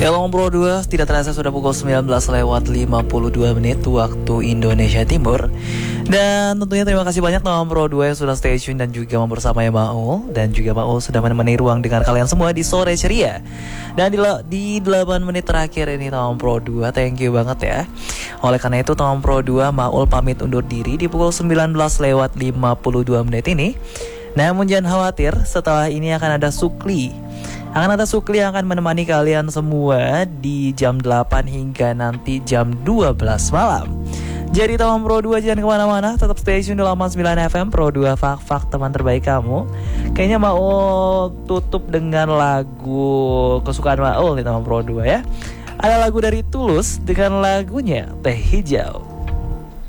Hello Bro 2, tidak terasa sudah pukul 19 lewat 52 menit waktu Indonesia Timur. Dan tentunya terima kasih banyak Nom Bro 2 yang sudah stay tune dan juga membersamai Maul. Dan juga Maul sudah menemani ruang dengan kalian semua di sore ceria. Dan di 8 menit terakhir ini Nom Bro 2, thank you banget ya. Oleh karena itu Nom Bro 2, Maul pamit undur diri di pukul 19 lewat 52 menit ini. Namun jangan khawatir, setelah ini akan ada Sukli yang akan menemani kalian semua di jam 8 hingga nanti jam 12 malam. Jadi Tom Pro 2 jangan kemana-mana, tetap stay tune di 89 FM Pro 2 Fak teman terbaik kamu. Kayaknya mau tutup dengan lagu kesukaan Maul nih Tom Pro 2 ya. Ada lagu dari Tulus dengan lagunya Teh Hijau.